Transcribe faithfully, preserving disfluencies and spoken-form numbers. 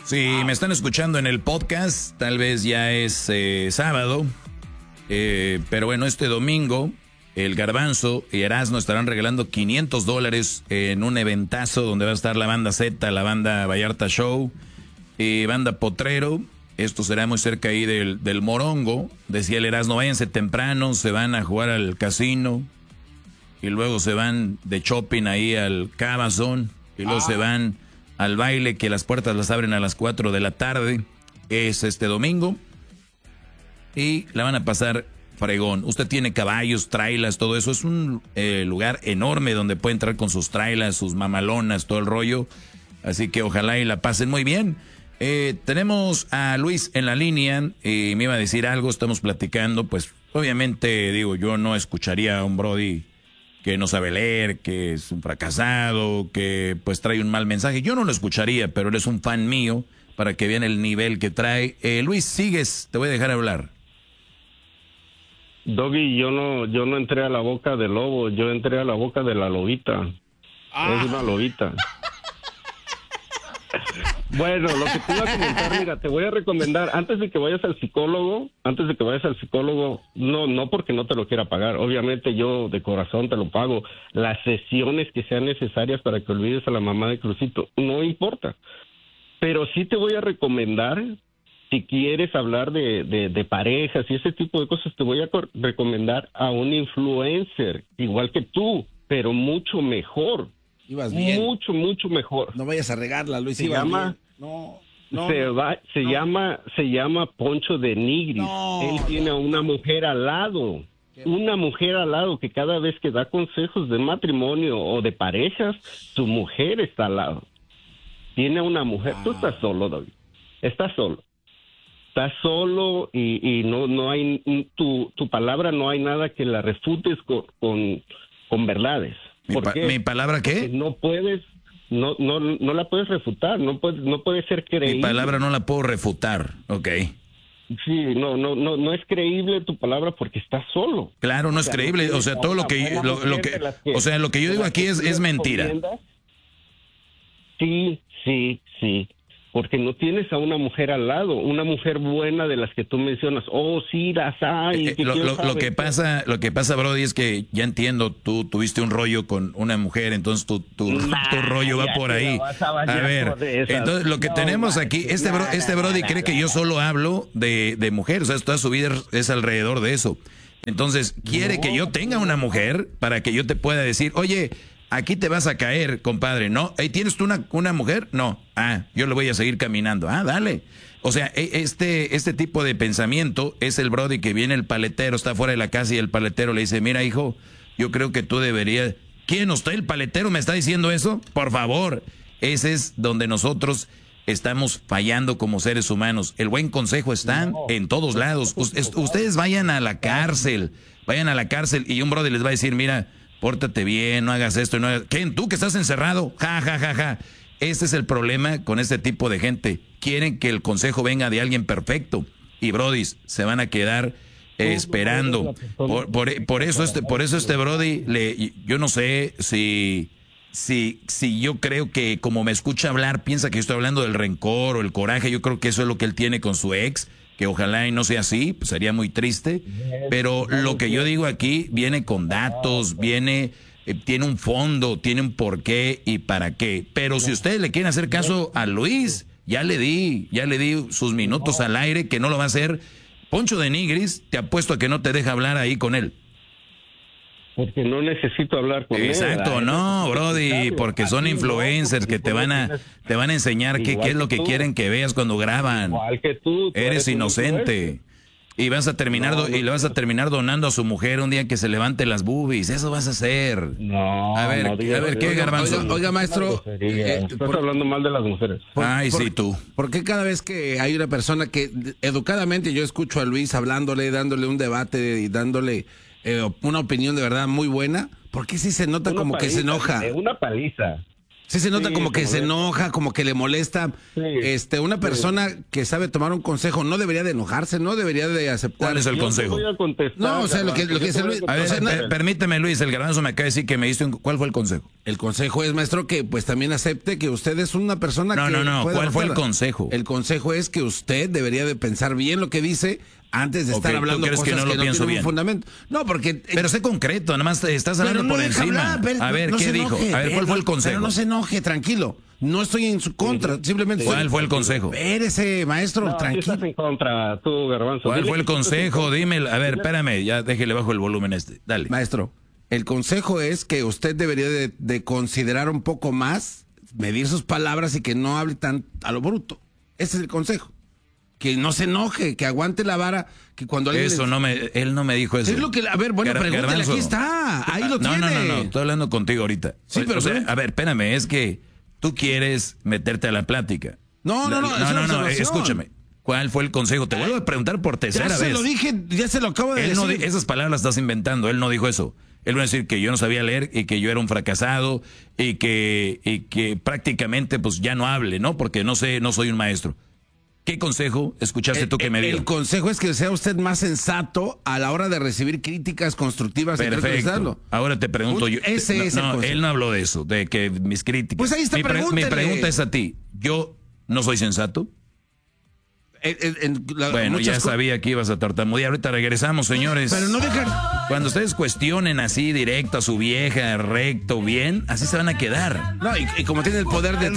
Si me están escuchando en el podcast, tal vez ya es eh, sábado, eh, pero bueno, este domingo el Garbanzo y Erasmo estarán regalando quinientos dólares en un eventazo donde va a estar la banda Z, la banda Vallarta Show y banda Potrero. Esto será muy cerca ahí del, del Morongo. Decía el Erasmo, váyanse temprano, se van a jugar al casino y luego se van de shopping ahí al Cabazón y luego ah. se van al baile, que las puertas las abren a las cuatro de la tarde. Es este domingo y la van a pasar fregón. Usted tiene caballos, trailas, todo eso. Es un eh, lugar enorme donde puede entrar con sus trailas, sus mamalonas, todo el rollo. Así que ojalá y la pasen muy bien. Eh, tenemos a Luis en la línea y me iba a decir algo, estamos platicando. Pues obviamente, digo, yo no escucharía a un brody que no sabe leer, que es un fracasado, que pues trae un mal mensaje. Yo no lo escucharía, pero él es un fan mío para que vean el nivel que trae. Eh, Luis, sigues, te voy a dejar hablar. Doggy, yo no, yo no entré a la boca del lobo, yo entré a la boca de la lobita. Ah. Es una lobita. Bueno, lo que te iba a comentar, mira, te voy a recomendar, antes de que vayas al psicólogo, antes de que vayas al psicólogo, no, no porque no te lo quiera pagar, obviamente yo de corazón te lo pago, las sesiones que sean necesarias para que olvides a la mamá de Crucito, no importa, pero sí te voy a recomendar, si quieres hablar de, de, de parejas y ese tipo de cosas, te voy a recomendar a un influencer, igual que tú, pero mucho mejor. Ibas bien. Mucho, mucho mejor. No vayas a regarla, Luis. Se llama, no, no, se va, se no. llama, se llama Poncho de Nigris. No, Él tiene a una mujer al lado, una mujer al lado que cada vez que da consejos de matrimonio o de parejas, su mujer está al lado. Tiene a una mujer. Ah. Tú estás solo, David. Estás solo. Estás solo y, y no, no hay tu, tu palabra no hay nada que la refutes con, con, con verdades. ¿Mi, pa ¿Mi palabra qué? Porque no puedes, no, no, no la puedes refutar, no puedes, no puede ser creíble. Mi palabra no la puedo refutar, ok. Sí, no, no, no, no es creíble tu palabra porque estás solo. Clalo, no es o sea, creíble, no o sea, todo lo que, lo, lo que, que, o sea, lo que yo digo aquí es, es mentira. Sí, sí, sí. Porque no tienes a una mujer al lado, una mujer buena de las que tú mencionas. Oh, sí, las hay. Eh, lo, lo, lo que pasa, lo que pasa, Brody, es que ya entiendo, tú tuviste un rollo con una mujer, entonces tu, tu, nah, tu rollo va por ahí. A, a ver, entonces lo que no, tenemos man, aquí, este, bro, este Brody nah, cree nah, que yo solo hablo de, de mujeres, o sea, toda su vida es alrededor de eso. Entonces, quiere no, que yo tenga una mujer para que yo te pueda decir, oye, aquí te vas a caer, compadre, ¿no? ¿Ahí tienes tú una, una mujer? No. Ah, yo le voy a seguir caminando. Ah, dale. O sea, este, este tipo de pensamiento es el Brody que viene el paletero, está fuera de la casa y el paletero le dice, mira, hijo, yo creo que tú deberías... ¿Quién? ¿Usted, el paletero, me está diciendo eso? Por favor. Ese es donde nosotros estamos fallando como seres humanos. El buen consejo está no. en todos lados. Ustedes vayan a la cárcel, vayan a la cárcel y un Brody les va a decir, mira... Pórtate bien, no hagas esto, no hagas... ¿Quién? ¿Tú que estás encerrado? Ja, ja, ja, ja. Este es el problema con este tipo de gente. Quieren que el consejo venga de alguien perfecto. Y brodis, se van a quedar eh, esperando. Por, por, por eso este, por eso este brody, le, yo no sé si, si, si yo creo que como me escucha hablar, piensa que yo estoy hablando del rencor o el coraje. Yo creo que eso es lo que él tiene con su ex. Que ojalá y no sea así, pues sería muy triste, pero lo que yo digo aquí viene con datos, viene, eh, tiene un fondo, tiene un porqué y para qué. Pero si ustedes le quieren hacer caso a Luis, ya le di, ya le di sus minutos al aire, que no lo va a hacer. Poncho de Nigris, te apuesto a que no te deja hablar ahí con él. Porque no necesito hablar con Exacto, él. Exacto, no, Brody, porque son influencers que te van a te van a enseñar qué, qué es lo que tú. quieren que veas cuando graban. Igual que tú. tú eres, eres inocente. Y vas a terminar no, no, y le vas a terminar donando a su mujer un día que se levante las boobies. Eso vas a hacer. No. A ver, no, diga, a ver qué Garbanzo. Oiga, oiga maestro, eh, estás por, hablando mal de las mujeres. Por, Ay, por, sí, tú. ¿Por qué cada vez que hay una persona que educadamente yo escucho a Luis hablándole, dándole un debate y dándole Eh, una opinión de verdad muy buena, ¿por qué sí se nota una como paliza, que se enoja? Una paliza. Sí se nota Sí, como que se se enoja, como que le molesta. Sí. Este, una persona sí. que sabe tomar un consejo no debería de enojarse, no debería de aceptar. ¿Cuál es el Yo consejo? te voy a contestar, No, o sea, lo que, lo que dice Luis. A ver, o sea, no, per- permíteme, Luis, el Garbanzo me acaba de decir que me diste un... ¿Cuál fue el consejo? el consejo es, maestro, que pues también acepte que usted es una persona No, que... no, no, puede ¿cuál fue el abordarla. consejo? El consejo es que usted debería de pensar bien lo que dice antes de Ok, estar ¿tú hablando crees cosas que no lo pienso tienen bien? un fundamento. No, porque... Pero sé concreto, nada más te estás hablando Pero no por deja encima. hablar, pero a ver, no ¿qué se dijo? enoje, A ver, ¿cuál fue el pero- consejo? Pero no se enoje, tranquilo. No estoy en su contra, simplemente... ¿Cuál estoy- fue el consejo? Espérese, maestro, No, sí tranquilo. estás en contra, tú, Garbanzo. ¿Cuál Dile fue el que tú estás en consejo? contra. Dime, a ver, espérame, ya déjele bajo el volumen este. Dale. Maestro, el consejo es que usted debería de, de considerar un poco más, medir sus palabras y que no hable tan a lo bruto. Ese es el consejo. Que no se enoje, que aguante la vara, que cuando alguien Eso le- no me, él no me dijo eso. Es lo que, a ver, bueno, Gar- pregúntele, Garbanzo. aquí está, ahí lo no, tiene. No, no, no, estoy hablando contigo ahorita. Sí, O- pero o sea, no- a ver, espérame, es que tú quieres meterte a la plática. No, no, no, es no, una no, no, observación. escúchame. ¿Cuál fue el consejo? Te vuelvo a preguntar por tercera Ya vez. se lo dije, ya se lo acabo de Él no decir. di- esas palabras las estás inventando, él no dijo eso. Él va a decir que yo no sabía leer y que yo era un fracasado y que, y que prácticamente pues ya no hable, ¿no? Porque no sé, no soy un maestro. ¿Qué consejo escuchaste tú que me dio? El consejo es que sea usted más sensato a la hora de recibir críticas constructivas. y creo que lo está dando. Perfecto. Ahora te pregunto yo. Ese no, es el no, consejo. él no habló de eso, de que mis críticas. Pues ahí está, mi, pre- mi pregúntele. pregunta es a ti. ¿Yo no soy sensato? En- en- en la- Bueno, ya muchas co- sabía que ibas a tartamudear. Ahorita regresamos, señores. Pero no dejan... Cuando ustedes cuestionen así directo a su vieja, recto, bien, así se van a quedar. No, y, y como tiene el poder de